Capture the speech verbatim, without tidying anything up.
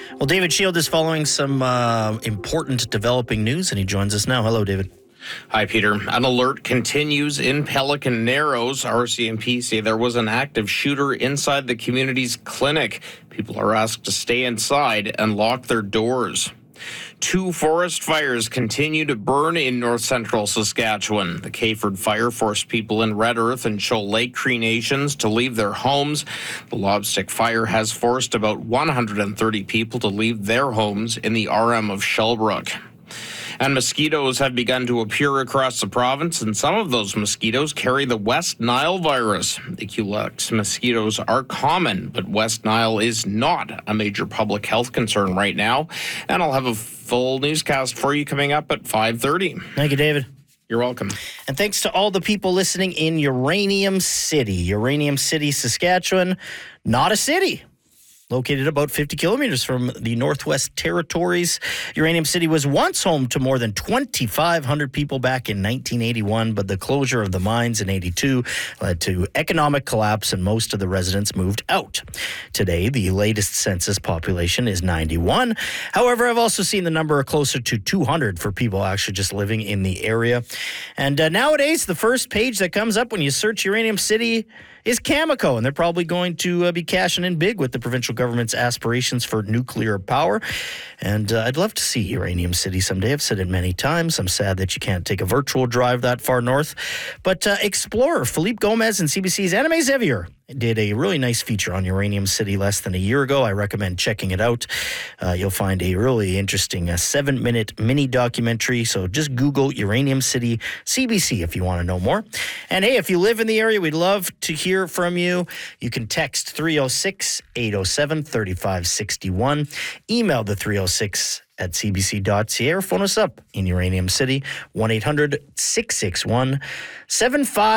Well, David Shield is following some uh, important developing news, and he joins us now. Hello, David. Hi, Peter. An alert continues in Pelican Narrows. R C M P say there was an active shooter inside the community's clinic. People are asked to stay inside and lock their doors. Two forest fires continue to burn in north central Saskatchewan. The Kayford Fire forced people in Red Earth and Shoal Lake Cree Nations to leave their homes. The Lobstick Fire has forced about one hundred thirty people to leave their homes in the R M of Shellbrook. And mosquitoes have begun to appear across the province, and some of those mosquitoes carry the West Nile virus. The Culex mosquitoes are common, but West Nile is not a major public health concern right now. And I'll have a full newscast for you coming up at five thirty. Thank you, David. You're welcome. And thanks to all the people listening in Uranium City. Uranium City, Saskatchewan, not a city. Located about fifty kilometers from the Northwest Territories, Uranium City was once home to more than twenty-five hundred people back in nineteen eighty-one, but the closure of the mines in eighty-two led to economic collapse and most of the residents moved out. Today, the latest census population is ninety-one. However, I've also seen the number closer to two hundred for people actually just living in the area. And uh, nowadays, the first page that comes up when you search Uranium City is Cameco, and they're probably going to uh, be cashing in big with the provincial government's aspirations for nuclear power. And uh, I'd love to see Uranium City someday. I've said it many times. I'm sad that you can't take a virtual drive that far north. But uh, explorer Philippe Gomez and C B C's Anime Xavier did a really nice feature on Uranium City less than a year ago. I recommend checking it out. Uh, you'll find a really interesting uh, seven-minute mini documentary. So just Google Uranium City C B C if you want to know more. And hey, if you live in the area, we'd love to hear from you. You can text three oh six, eight oh seven, three five six one. Email the three oh six at c b c dot c a or phone us up in Uranium City, one eight hundred, six six one, seven five